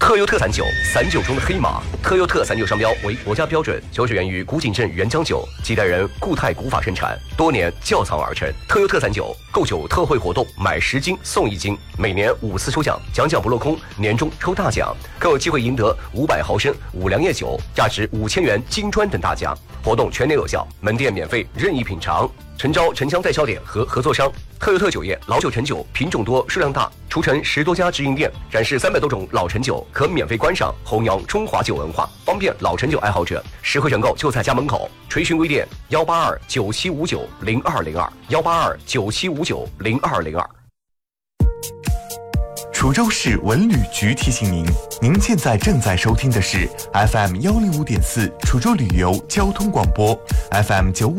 特优特散酒，散酒中的黑马。特优特散酒商标为国家标准，酒水源于古井镇原浆酒，几代人固态古法生产，多年窖藏而成。特优特散酒购酒特惠活动，买10斤送1斤，每年5次抽奖，奖不落空，年终抽大奖，更有机会赢得500毫升五粮液酒，价值5000元金砖等大奖。活动全年有效，门店免费任意品尝。诚招城乡代销点和合作商。特优特酒业老酒陈酒品种多，数量大，除城10多家直营店，展示300多种老陈酒，可免费观赏，弘扬中华酒文化，方便老陈酒爱好者。实惠选购就在家门口。垂询微店182975902，182975902。 滁州市文旅局提醒您，您现在正在收听的是 FM105.4滁州旅游交通广播 FM95